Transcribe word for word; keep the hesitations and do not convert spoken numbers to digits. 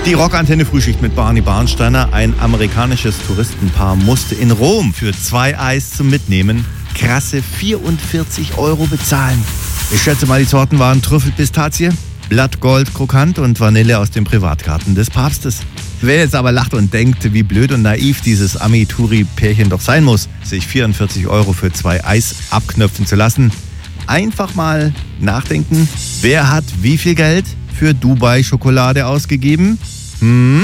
Die Rockantenne Frühschicht mit Barney Barnsteiner. Ein amerikanisches Touristenpaar musste in Rom für zwei Eis zum Mitnehmen krasse vierundvierzig Euro bezahlen. Ich schätze mal, die Sorten waren Trüffel-Pistazie, Blattgold, Krokant und Vanille aus dem Privatgarten des Papstes. Wer jetzt aber lacht und denkt, wie blöd und naiv dieses Ami-Touri-Pärchen doch sein muss, sich vierundvierzig Euro für zwei Eis abknöpfen zu lassen, einfach mal nachdenken, wer hat wie viel Geld für Dubai-Schokolade ausgegeben? Hm?